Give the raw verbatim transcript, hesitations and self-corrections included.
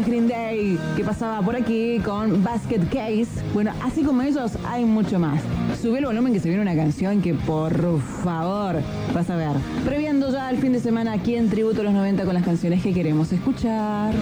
Green Day, que pasaba por aquí con Basket Case. Bueno, así como ellos, hay mucho más. Sube el volumen que se viene una canción que, por favor, vas a ver. Previendo ya el fin de semana aquí en Tributo a los noventa con las canciones que queremos escuchar.